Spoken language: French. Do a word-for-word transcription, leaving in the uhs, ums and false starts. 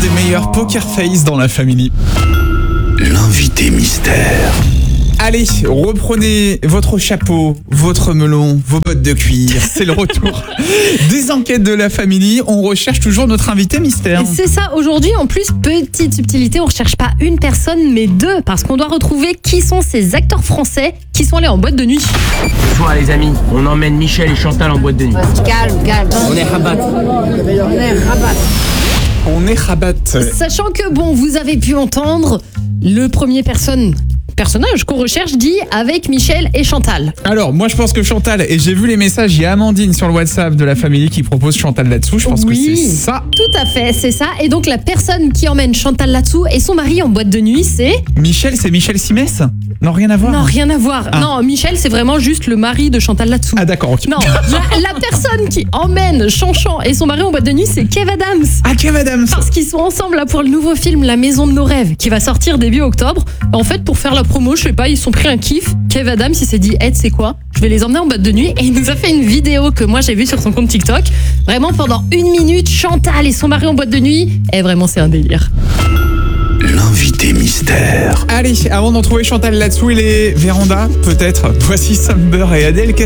des meilleurs poker face dans la famille. L'invité mystère. Allez, reprenez votre chapeau, votre melon, vos bottes de cuir. C'est le retour des enquêtes de la famille. On recherche toujours notre invité mystère. C'est ça, aujourd'hui, en plus, petite subtilité, on recherche pas une personne, mais deux, parce qu'on doit retrouver qui sont ces acteurs français qui sont allés en boîte de nuit. Ce soir, les amis, on emmène Michel et Chantal en boîte de nuit. Calme, calme. On est rabat. On est rabat. On est rabat. Sachant que, bon, vous avez pu entendre, le premier personne... personnage qu'on recherche dit avec Michel et Chantal. Alors, moi je pense que Chantal, et j'ai vu les messages, il y a Amandine sur le WhatsApp de la famille qui propose Chantal là-dessous, je pense oui, que c'est ça. Tout à fait, c'est ça. Et donc la personne qui emmène Chantal là-dessous et son mari en boîte de nuit, c'est... Michel, c'est Michel Simès? Non, rien à voir. Non, rien à voir. Ah. Non, Michel, c'est vraiment juste le mari de Chantal là-dessous. Ah d'accord, ok. Non, la, la personne qui emmène Chanchan et son mari en boîte de nuit, c'est Kev Adams. Ah, Kev Adams. Parce qu'ils sont ensemble là pour le nouveau film La Maison de nos rêves qui va sortir début octobre. En fait, pour faire la promo, je sais pas, ils se sont pris un kiff. Kev Adams, il s'est dit, hey, tu sais quoi, je vais les emmener en boîte de nuit. Et il nous a fait une vidéo que moi j'ai vue sur son compte TikTok. Vraiment, pendant une minute, Chantal et son mari en boîte de nuit. Et vraiment, c'est un délire. L'invité mystère. Allez, avant d'en trouver Chantal là-dessous, il est Véranda, peut-être. Voici Summer et Adèle. Qu'est-ce